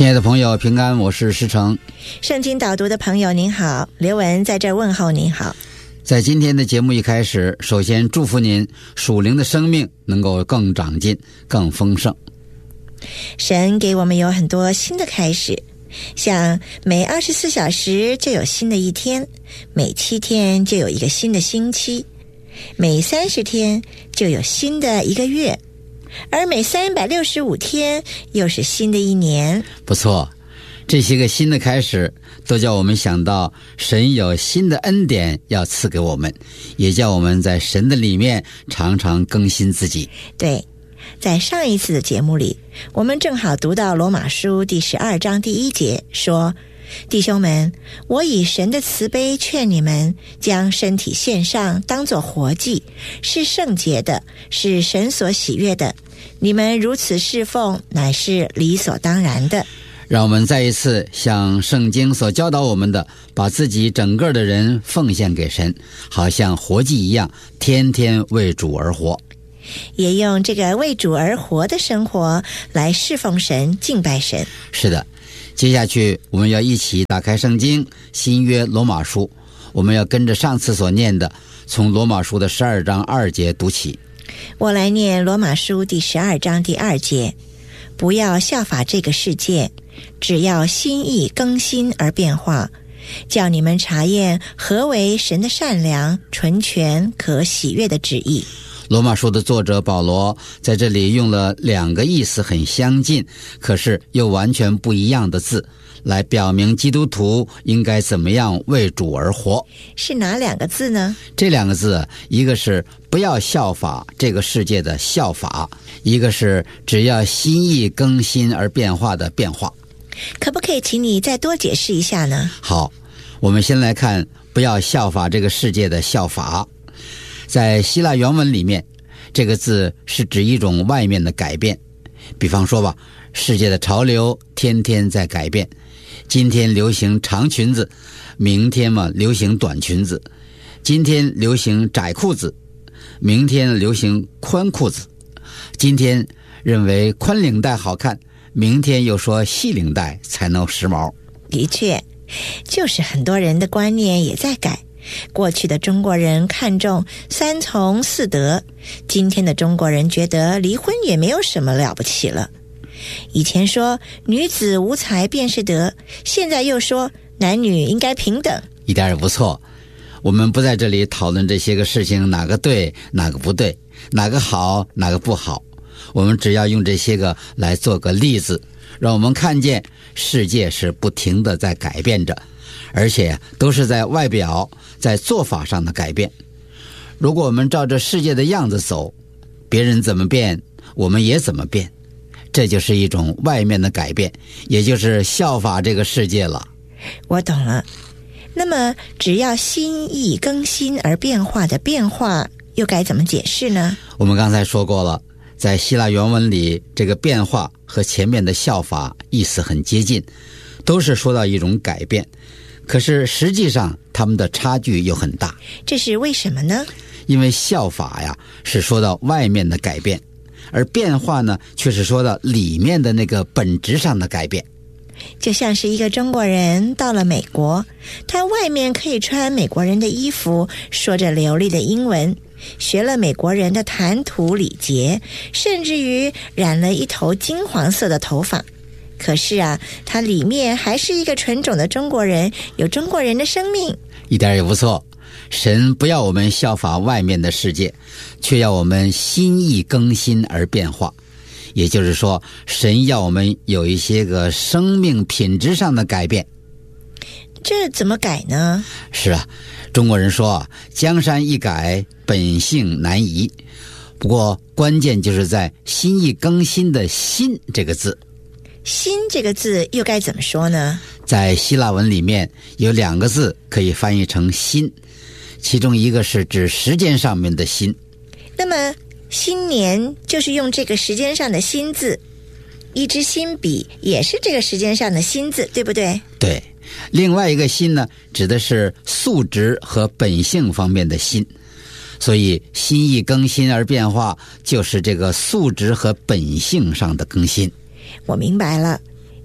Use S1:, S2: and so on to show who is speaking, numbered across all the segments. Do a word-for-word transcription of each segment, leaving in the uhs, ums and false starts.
S1: 亲爱的朋友平安，我是施成。
S2: 圣经导读的朋友您好，刘文在这问候您好。
S1: 在今天的节目一开始，首先祝福您属灵的生命能够更长进更丰盛。
S2: 神给我们有很多新的开始，像每二十四小时就有新的一天，每七天就有一个新的星期，每三十天就有新的一个月，而每三百六十五天又是新的一年。
S1: 不错，这些个新的开始都叫我们想到神有新的恩典要赐给我们，也叫我们在神的里面常常更新自己。
S2: 对，在上一次的节目里，我们正好读到罗马书第十二章第一节说，弟兄们，我以神的慈悲劝你们，将身体献上，当作活祭，是圣洁的，是神所喜悦的。你们如此侍奉，乃是理所当然的。
S1: 让我们再一次像圣经所教导我们的，把自己整个的人奉献给神，好像活祭一样，天天为主而活。
S2: 也用这个为主而活的生活来侍奉神，敬拜神。
S1: 是的，接下去我们要一起打开圣经新约罗马书，我们要跟着上次所念的，从罗马书的十二章二节读起。
S2: 我来念罗马书第十二章第二节，不要效法这个世界，只要心意更新而变化，叫你们查验何为神的善良、纯全、可喜悦的旨意。
S1: 罗马书的作者保罗在这里用了两个意思很相近，可是又完全不一样的字，来表明基督徒应该怎么样为主而活。
S2: 是哪两个字呢？
S1: 这两个字，一个是不要效法这个世界的效法，一个是只要心意更新而变化的变化。
S2: 可不可以请你再多解释一下呢？
S1: 好，我们先来看不要效法这个世界的效法。在希腊原文里面，这个字是指一种外面的改变。比方说吧，世界的潮流天天在改变，今天流行长裙子，明天嘛流行短裙子，今天流行窄裤子，明天流行宽裤子，今天认为宽领带好看，明天又说细领带才能时髦。
S2: 的确，就是很多人的观念也在改。过去的中国人看重三从四德，今天的中国人觉得离婚也没有什么了不起了。以前说女子无才便是德，现在又说男女应该平等。
S1: 一点也不错，我们不在这里讨论这些个事情哪个对哪个不对，哪个好哪个不好，我们只要用这些个来做个例子，让我们看见世界是不停地在改变着，而且都是在外表在做法上的改变。如果我们照着世界的样子走，别人怎么变我们也怎么变，这就是一种外面的改变，也就是效法这个世界了。
S2: 我懂了。那么只要心意更新而变化的变化又该怎么解释呢？
S1: 我们刚才说过了，在希腊原文里，这个变化和前面的效法意思很接近，都是说到一种改变，可是实际上他们的差距又很大。
S2: 这是为什么呢？
S1: 因为效法呀是说到外面的改变，而变化呢却是说到里面的那个本质上的改变。
S2: 就像是一个中国人到了美国，他外面可以穿美国人的衣服，说着流利的英文，学了美国人的谈吐礼节，甚至于染了一头金黄色的头发。可是啊，他里面还是一个纯种的中国人，有中国人的生命。
S1: 一点也不错，神不要我们效法外面的世界，却要我们心意更新而变化。也就是说，神要我们有一些个生命品质上的改变。
S2: 这怎么改呢？
S1: 是啊，中国人说啊，江山易改，本性难移。不过关键就是在心意更新的心这个字。
S2: 心这个字又该怎么说呢？
S1: 在希腊文里面有两个字可以翻译成心，其中一个是指时间上面的心。
S2: 那么新年就是用这个时间上的新字，一支新笔也是这个时间上的新字，对不对？
S1: 对，另外一个心呢，指的是素质和本性方面的心，所以心意更新而变化，就是这个素质和本性上的更新。
S2: 我明白了，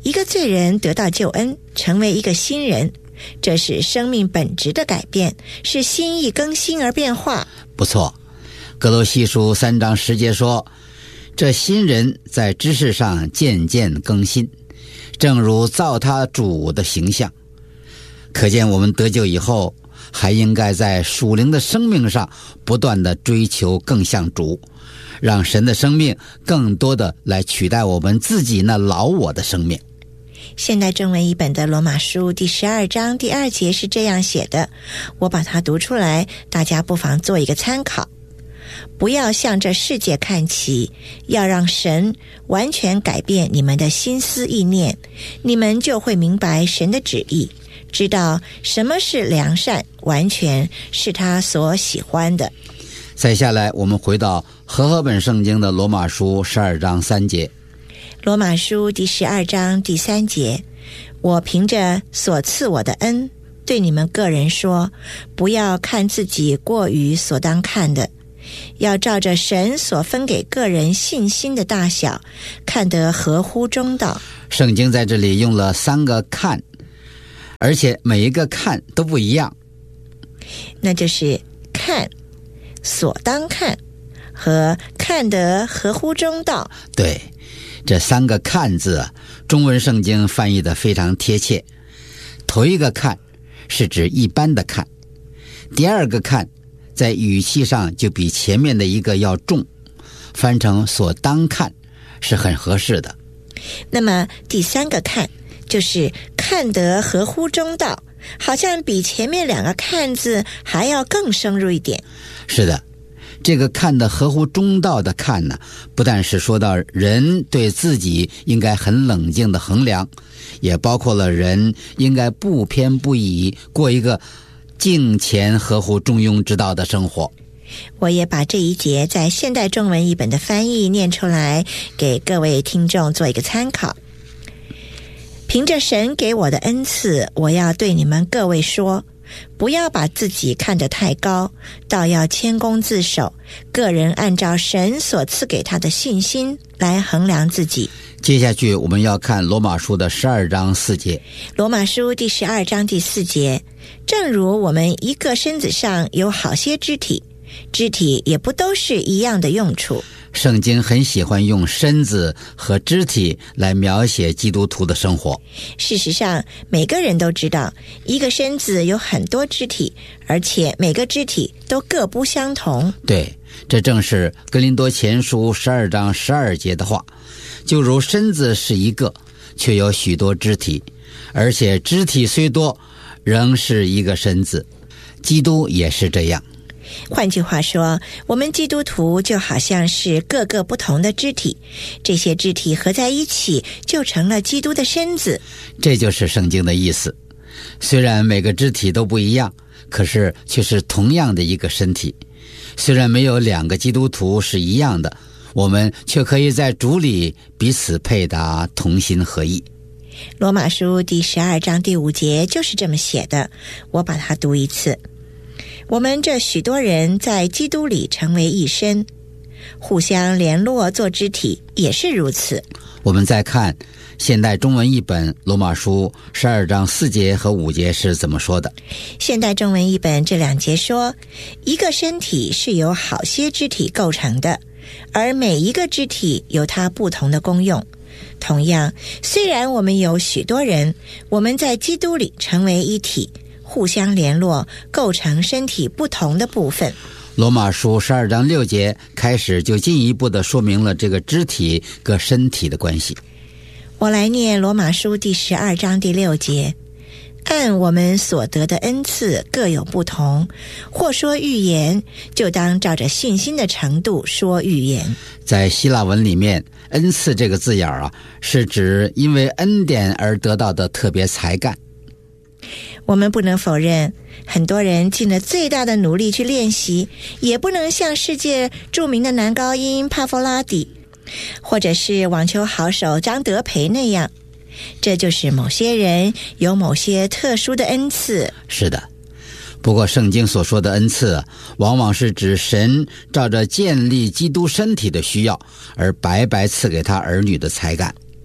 S2: 一个罪人得到救恩，成为一个新人，这是生命本质的改变，是心意更新而变化。
S1: 不错，哥罗西书三章十节说，这新人在知识上渐渐更新，正如造他主的形象。可见我们得救以后，还应该在属灵的生命上不断地追求更像主，让神的生命更多的来取代我们自己那老我的生命。
S2: 现代中文译本的罗马书第十二章第二节是这样写的，我把它读出来，大家不妨做一个参考。不要向这世界看齐，要让神完全改变你们的心思意念，你们就会明白神的旨意，知道什么是良善，完全是他所喜欢的。
S1: 再下来我们回到和合本圣经的罗马书十二章三节。
S2: 罗马书第十二章第三节，我凭着所赐我的恩，对你们个人说，不要看自己过于所当看的，要照着神所分给个人信心的大小，看得合乎中道。
S1: 圣经在这里用了三个看，而且每一个看都不一样，
S2: 那就是看、所当看和看得合乎中道。
S1: 对，这三个看字啊，中文圣经翻译得非常贴切。头一个看是指一般的看，第二个看在语气上就比前面的一个要重，翻成所当看是很合适的。
S2: 那么第三个看就是看得合乎中道，好像比前面两个看字还要更深入一点。
S1: 是的，这个看得合乎中道的看呢，不但是说到人对自己应该很冷静的衡量，也包括了人应该不偏不倚，过一个敬虔合乎中庸之道的生活。
S2: 我也把这一节在现代中文译本的翻译念出来，给各位听众做一个参考。凭着神给我的恩赐，我要对你们各位说，不要把自己看得太高，倒要谦恭自守，个人按照神所赐给他的信心来衡量自己。
S1: 接下去我们要看罗马书的十二章四节。
S2: 罗马书第十二章第四节，正如我们一个身子上有好些肢体，肢体也不都是一样的用处。
S1: 圣经很喜欢用身子和肢体来描写基督徒的生活。
S2: 事实上，每个人都知道，一个身子有很多肢体，而且每个肢体都各不相同。
S1: 对，这正是哥林多前书十二章十二节的话，就如身子是一个，却有许多肢体，而且肢体虽多，仍是一个身子。基督也是这样。
S2: 换句话说，我们基督徒就好像是各个不同的肢体，这些肢体合在一起就成了基督的身子。
S1: 这就是圣经的意思。虽然每个肢体都不一样，可是却是同样的一个身体。虽然没有两个基督徒是一样的，我们却可以在主里彼此配搭，同心合意。
S2: 罗马书第十二章第五节就是这么写的，我把它读一次。我们这许多人在基督里成为一身，互相联络做肢体，也是如此。
S1: 我们再看现代中文译本罗马书十二章四节和五节是怎么说的。
S2: 现代中文译本这两节说，一个身体是由好些肢体构成的，而每一个肢体有它不同的功用。同样，虽然我们有许多人，我们在基督里成为一体，互相联络，构成身体不同的部分。
S1: 罗马书十二章六节开始就进一步的说明了这个肢体跟身体的关系。
S2: 我来念罗马书第十二章第六节，按我们所得的恩赐各有不同，或说预言，就当照着信心的程度说预言。
S1: 在希腊文里面，恩赐这个字眼啊，是指因为恩典而得到的特别才干。
S2: 我们不能否认，很多人尽了最大的努力去练习，也不能像世界著名的男高音帕夫拉底，或者是网球好手张德培那样。这就是某些人有某些特殊的恩赐。
S1: 是的，不过圣经所说的恩赐，往往是指神照着建立基督身体的需要，而白白赐给他儿女的才干。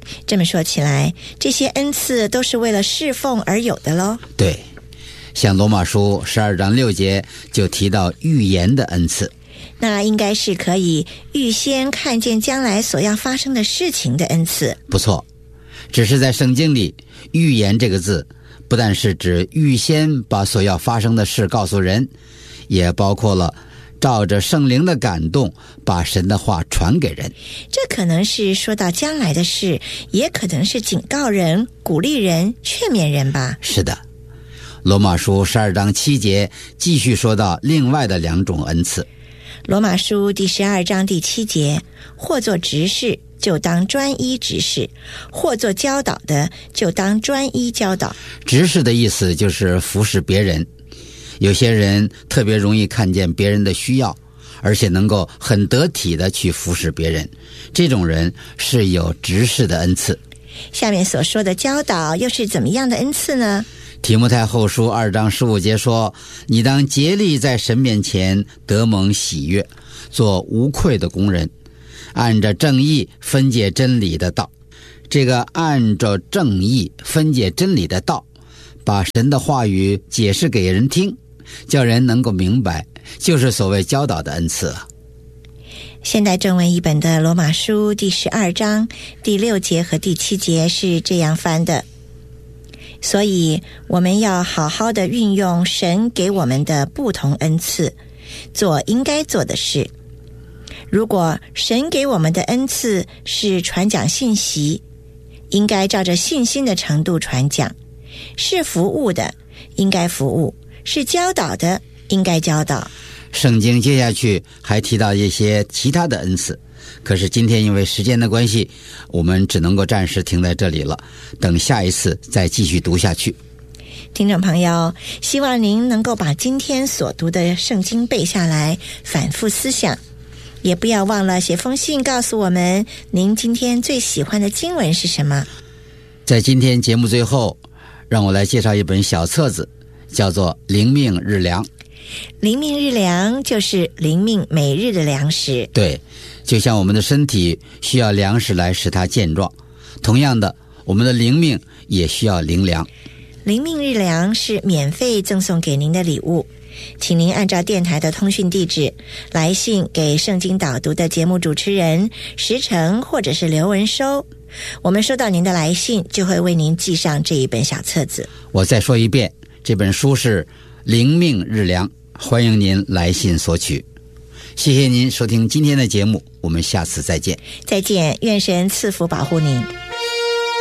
S2: 这么说起来，这些恩赐都是为了侍奉而有的咯。
S1: 对，像罗马书十二章六节就提到预言的恩赐，
S2: 那应该是可以预先看见将来所要发生的事情的恩赐。
S1: 不错，只是在圣经里，预言这个字不但是指预先把所要发生的事告诉人，也包括了照着圣灵的感动把神的话传给人。
S2: 这可能是说到将来的事，也可能是警告人、鼓励人、劝勉人吧。
S1: 是的，罗马书十二章七节继续说到另外的两种恩赐。
S2: 罗马书第十二章第七节，或做执事就当专一执事，或做教导的就当专一教导。
S1: 执事的意思就是服侍别人，有些人特别容易看见别人的需要，而且能够很得体的去服侍别人，这种人是有执事的恩赐。
S2: 下面所说的教导又是怎么样的恩赐呢？
S1: 提摩太后书二章十五节说，你当竭力在神面前得蒙喜悦，做无愧的工人，按着正义分解真理的道。这个按着正义分解真理的道，把神的话语解释给人听，叫人能够明白，就是所谓教导的恩赐了。
S2: 现代正文译本的罗马书第十二章第六节和第七节是这样翻的，所以我们要好好的运用神给我们的不同恩赐，做应该做的事。如果神给我们的恩赐是传讲信息，应该照着信心的程度传讲；是服务的，应该服务；是教导的，应该教导。
S1: 圣经接下去还提到一些其他的恩赐，可是今天因为时间的关系，我们只能够暂时停在这里了，等下一次再继续读下去。
S2: 听众朋友，希望您能够把今天所读的圣经背下来，反复思想，也不要忘了写封信告诉我们您今天最喜欢的经文是什么。
S1: 在今天节目最后，让我来介绍一本小册子，叫做《灵命日粮》。
S2: 灵命日粮就是灵命每日的粮食。
S1: 对，就像我们的身体需要粮食来使它健壮，同样的，我们的灵命也需要灵粮。
S2: 灵命日粮是免费赠送给您的礼物，请您按照电台的通讯地址来信给圣经导读的节目主持人时程或者是刘文收，我们收到您的来信就会为您寄上这一本小册子。
S1: 我再说一遍，这本书是灵命日粮，欢迎您来信索取。谢谢您收听今天的节目，我们下次再见。
S2: 再见，愿神赐福保护您。